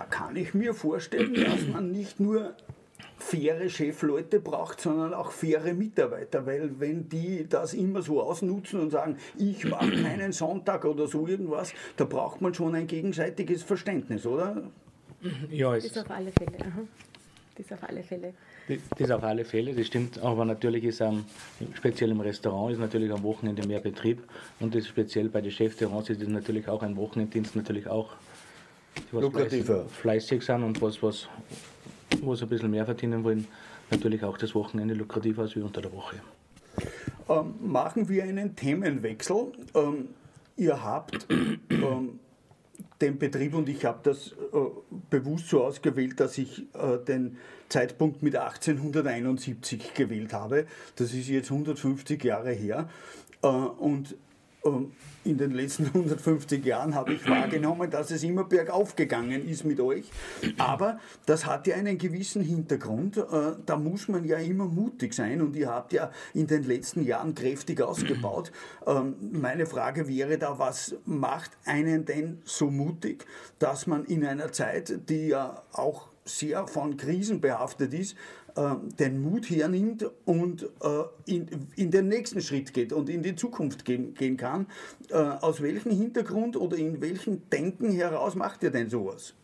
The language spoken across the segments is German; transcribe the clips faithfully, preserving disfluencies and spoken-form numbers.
da kann ich mir vorstellen, dass man nicht nur faire Chefleute braucht, sondern auch faire Mitarbeiter, weil wenn die das immer so ausnutzen und sagen, ich mache keinen Sonntag oder so irgendwas, da braucht man schon ein gegenseitiges Verständnis, oder? Ja, das ist auf alle Fälle. Aha. Das ist auf alle Fälle. Das, das auf alle Fälle, das stimmt, aber natürlich ist um, speziell im Restaurant ist natürlich am Wochenende mehr Betrieb und das speziell bei den Chefterrains ist das natürlich auch ein Wochenenddienst natürlich auch lukrativer, fleißig sind und was, was, was ein bisschen mehr verdienen wollen, natürlich auch das Wochenende lukrativer als wie unter der Woche. Ähm, machen wir einen Themenwechsel. Ähm, ihr habt ähm, den Betrieb, und ich habe das äh, bewusst so ausgewählt, dass ich äh, den Zeitpunkt mit achtzehnhunderteinundsiebzig gewählt habe. Das ist jetzt hundertfünfzig Jahre her. Äh, und äh, in den letzten hundertfünfzig Jahren habe ich wahrgenommen, dass es immer bergauf gegangen ist mit euch. Aber das hat ja einen gewissen Hintergrund. Äh, da muss man ja immer mutig sein, und ihr habt ja in den letzten Jahren kräftig ausgebaut. Ähm, meine Frage wäre da, was macht einen denn so mutig, dass man in einer Zeit, die ja auch sehr von Krisen behaftet ist, äh, den Mut hernimmt und äh, in, in den nächsten Schritt geht und in die Zukunft gehen, gehen kann. Äh, aus welchem Hintergrund oder in welchem Denken heraus macht ihr denn sowas?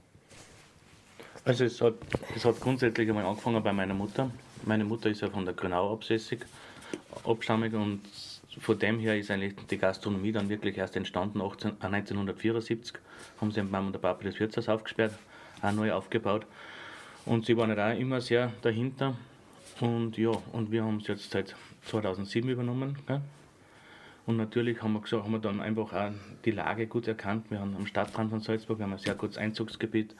Also es hat, es hat grundsätzlich einmal angefangen bei meiner Mutter. Meine Mutter ist ja von der Grünau absässig, abstammig, und von dem her ist eigentlich die Gastronomie dann wirklich erst entstanden. achtzehn, äh, neunzehnhundertvierundsiebzig haben sie mit Mama und der Papa das Wirtshaus aufgesperrt, auch neu aufgebaut. Und sie waren halt auch immer sehr dahinter. Und ja, und wir haben es jetzt seit zweitausendsieben übernommen. Gell? Und natürlich haben wir, gesagt, haben wir dann einfach auch die Lage gut erkannt. Wir haben am Stadtrand von Salzburg, wir haben ein sehr gutes Einzugsgebiet.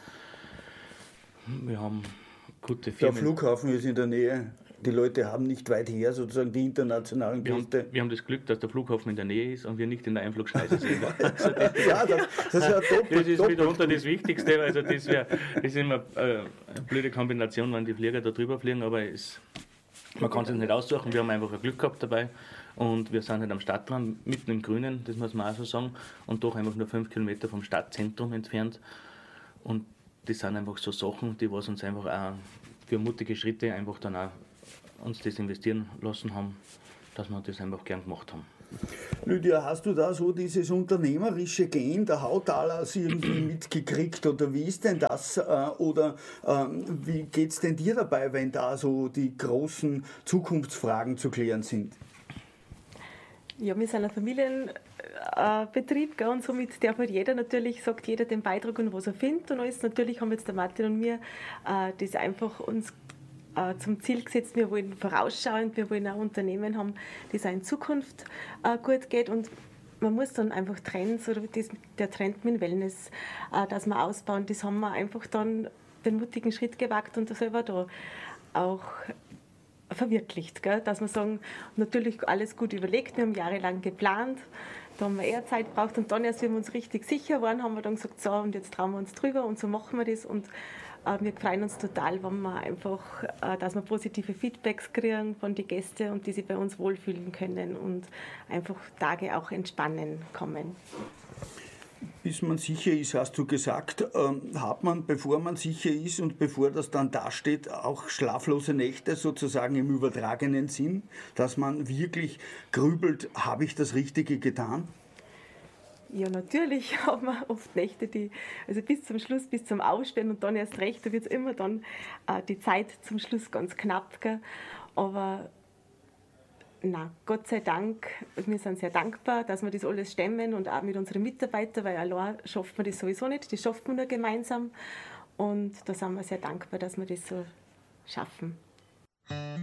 Wir haben gute Firmen. Der Flughafen ist in der Nähe. Die Leute haben nicht weit her sozusagen die internationalen Gäste. Wir haben, wir haben das Glück, dass der Flughafen in der Nähe ist und wir nicht in der Einflugschneise sind. Also das, ja, das, das ist ja doppelt. Das ist mitunter das Wichtigste. Also das, wär, das ist immer äh, eine blöde Kombination, wenn die Flieger da drüber fliegen, aber es, man kann es sich nicht aussuchen. Wir haben einfach ein Glück gehabt dabei und wir sind halt am Stadtrand, mitten im Grünen, das muss man auch so sagen, und doch einfach nur fünf Kilometer vom Stadtzentrum entfernt. Und das sind einfach so Sachen, die was uns einfach auch für mutige Schritte einfach dann auch uns das investieren lassen haben, dass wir das einfach gern gemacht haben. Lydia, hast du da so dieses unternehmerische Gen der Hautalas irgendwie mitgekriegt, oder wie ist denn das? Oder ähm, wie geht es denn dir dabei, wenn da so die großen Zukunftsfragen zu klären sind? Ja, wir sind ein Familienbetrieb, äh, und somit darf halt jeder natürlich, sagt jeder den Beitrag und was er findet und alles. Natürlich haben jetzt der Martin und wir äh, das einfach uns äh, zum Ziel gesetzt, wir wollen vorausschauend, wir wollen auch Unternehmen haben, das auch in Zukunft äh, gut geht, und man muss dann einfach Trends, oder das, der Trend mit dem Wellness, äh, dass wir ausbauen, das haben wir einfach dann den mutigen Schritt gewagt und selber da auch verwirklicht, gell? Dass wir sagen, natürlich alles gut überlegt, wir haben jahrelang geplant, da haben wir eher Zeit gebraucht, und dann erst, wenn wir uns richtig sicher waren, haben wir dann gesagt, so, und jetzt trauen wir uns drüber und so machen wir das, und äh, wir freuen uns total, wenn wir einfach, äh, dass wir positive Feedbacks kriegen von den Gästen und die sich bei uns wohlfühlen können und einfach Tage auch entspannen kommen. Bis man sicher ist, hast du gesagt, ähm, hat man, bevor man sicher ist und bevor das dann dasteht, auch schlaflose Nächte sozusagen im übertragenen Sinn, dass man wirklich grübelt, habe ich das Richtige getan? Ja, natürlich haben wir oft Nächte, die, also bis zum Schluss, bis zum Aufstehen und dann erst recht, da wird es immer dann äh, die Zeit zum Schluss ganz knapp, gell? Aber na, Gott sei Dank, wir sind sehr dankbar, dass wir das alles stemmen, und auch mit unseren Mitarbeitern, weil allein schafft man das sowieso nicht, das schafft man nur gemeinsam, und da sind wir sehr dankbar, dass wir das so schaffen.